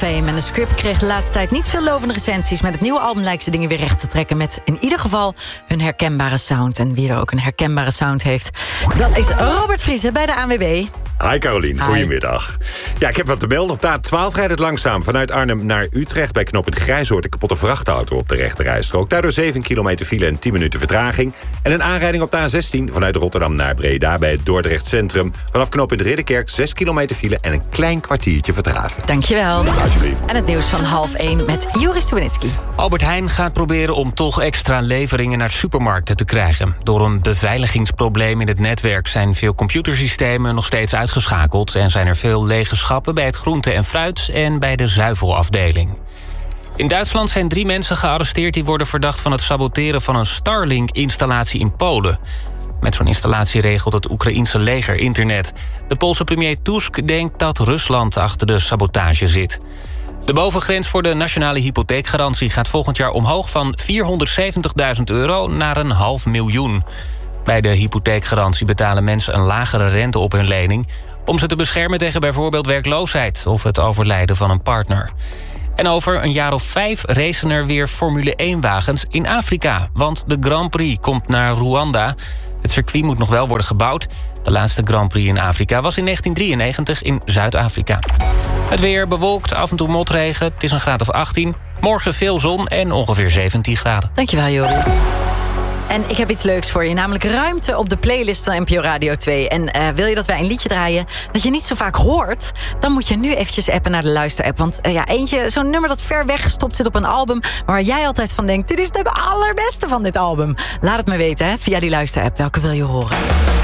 Fame. En de script kreeg de laatste tijd niet veel lovende recensies. Met het nieuwe album lijken ze dingen weer recht te trekken. Met in ieder geval hun herkenbare sound. En wie er ook een herkenbare sound heeft, dat is Robert Vriesen bij de ANWB. Hi Carolien, goedemiddag. Ja, ik heb wat te melden. Op de A12 rijdt het langzaam vanuit Arnhem naar Utrecht. Bij knooppunt Grijzoord een kapotte vrachtauto op de rechterrijstrook. Daardoor 7 kilometer file en 10 minuten vertraging. En een aanrijding op de A16 vanuit Rotterdam naar Breda bij het Dordrecht Centrum. Vanaf knooppunt Ridderkerk 6 kilometer file en een klein kwartiertje vertraging. Dankjewel. Alsjeblieft. En het nieuws van 12:30 met Joris Stubenitski. Albert Heijn gaat proberen om toch extra leveringen naar supermarkten te krijgen. Door een beveiligingsprobleem in het netwerk zijn veel computersystemen nog steeds uitgeschakeld en zijn er veel lege schappen bij het groente en fruit en bij de zuivelafdeling. In Duitsland zijn 3 mensen gearresteerd die worden verdacht van het saboteren van een Starlink-installatie in Polen. Met zo'n installatie regelt het Oekraïense leger internet. De Poolse premier Tusk denkt dat Rusland achter de sabotage zit. De bovengrens voor de nationale hypotheekgarantie gaat volgend jaar omhoog van €470.000 naar een $500.000. Bij de hypotheekgarantie betalen mensen een lagere rente op hun lening om ze te beschermen tegen bijvoorbeeld werkloosheid of het overlijden van een partner. En over een jaar of 5 racen er weer Formule 1-wagens in Afrika. Want de Grand Prix komt naar Rwanda. Het circuit moet nog wel worden gebouwd. De laatste Grand Prix in Afrika was in 1993 in Zuid-Afrika. Het weer bewolkt, af en toe motregen. Het is een graad of 18. Morgen veel zon en ongeveer 17 graden. Dankjewel, Joris. En ik heb iets leuks voor je, namelijk ruimte op de playlist van NPO Radio 2. En wil je dat wij een liedje draaien dat je niet zo vaak hoort, dan moet je nu eventjes appen naar de luisterapp. Want eentje, zo'n nummer dat ver weg gestopt zit op een album, waar jij altijd van denkt, dit is de allerbeste van dit album. Laat het me weten, via die luisterapp. Welke wil je horen?